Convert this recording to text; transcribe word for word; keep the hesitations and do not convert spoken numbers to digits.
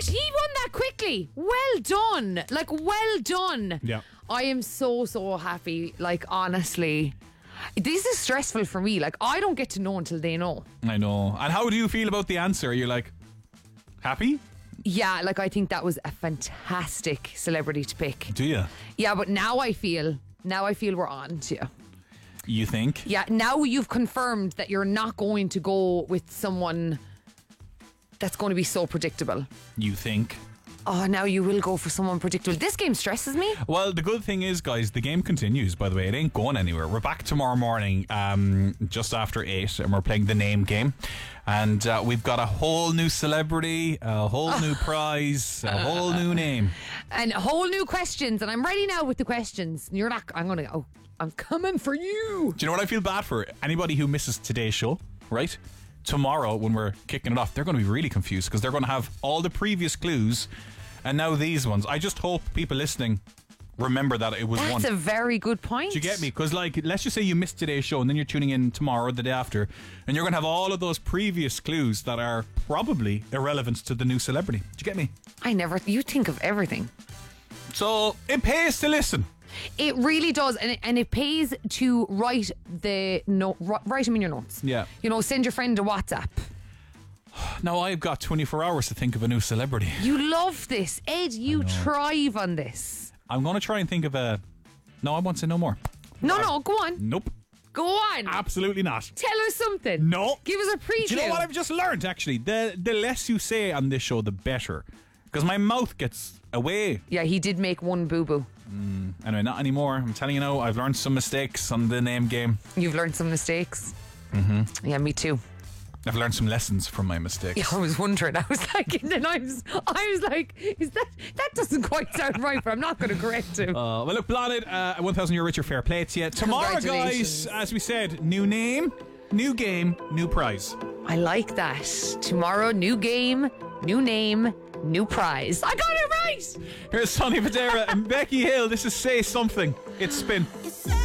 what? He won that quickly. Well done. Like, well done. Yeah. I am so, so happy. Like, honestly. This is stressful for me. Like, I don't get to know until they know. I know. And how do you feel about the answer? You're like, happy? Yeah, like, I think that was a fantastic celebrity to pick. Do you? Yeah, but now I feel, now I feel we're on to you. You think? Yeah, now you've confirmed that you're not going to go with someone that's going to be so predictable. You think? Oh, now you will go for someone predictable. This game stresses me. Well, the good thing is, guys, the game continues, by the way. It ain't going anywhere. We're back tomorrow morning, um, just after eight, and we're playing the name game. And uh, we've got a whole new celebrity, a whole new prize, a whole new name. And whole new questions. And I'm ready now with the questions. You're not, I'm going to go, I'm coming for you. Do you know what I feel bad for? Anybody who misses today's show, right? Tomorrow, when we're kicking it off, they're going to be really confused because they're going to have all the previous clues and now these ones. I just hope people listening remember that it was That's one. That's a very good point. Do you get me? Because, like, let's just say you missed today's show and then you're tuning in tomorrow or the day after, and you're going to have all of those previous clues that are probably irrelevant to the new celebrity. Do you get me? I never, you think of everything. So it pays to listen. It really does, and it, and it pays to write the no, write them in your notes. Yeah. You know, send your friend a WhatsApp. Now I've got twenty-four hours to think of a new celebrity. You love this, Ed. You thrive on this. I'm going to try and think of a. No, I won't say no more. No, I, no, go on. Nope. Go on. Absolutely not. Tell us something. No. Give us a preview. Do you know what I've just learned? Actually, the the less you say on this show, the better, because my mouth gets away. Yeah, he did make one boo boo. Mm, anyway, not anymore. I'm telling you now, I've learned some mistakes on the name game. You've learned some mistakes. Mm-hmm. Yeah, me too. I've learned some lessons from my mistakes. Yeah, I was wondering. I was like, and then I was, I was like, is that that doesn't quite sound right? But I'm not going to correct him. Uh, well, look, Blonde, uh, one thousand euro richer fair play to you. Tomorrow, guys, as we said, new name, new game, new prize. I like that. Tomorrow, new game, new name, new prize. I got it right. Here's Sonny Fodera and Becky Hill. This is Say Something. It's Spin.